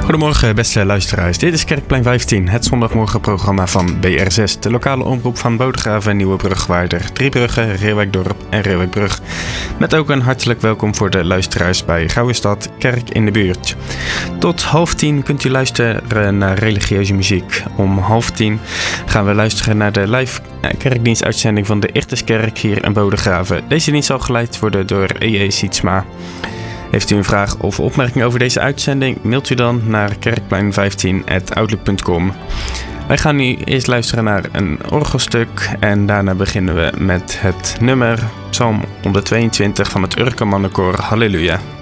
Goedemorgen beste luisteraars, dit is Kerkplein 15, het zondagmorgenprogramma van BR6, de lokale omroep van Bodegraven en Nieuwebrug, waar er Driebrugge, Reeuwijkdorp en Reeuwijkbrug. Met ook een hartelijk welkom voor de luisteraars bij Gouwestad, Kerk in de buurt. Tot 9:30 kunt u luisteren naar religieuze muziek. Om 9:30 gaan we luisteren naar de live kerkdienstuitzending van de Irteskerk hier in Bodegraven. Deze dienst zal geleid worden door E.E. Sietsma. Heeft u een vraag of opmerking over deze uitzending, mailt u dan naar kerkplein15@outlook.com. Wij gaan nu eerst luisteren naar een orgelstuk en daarna beginnen we met het nummer Psalm 122 van het Urker Mannenkoor Halleluja.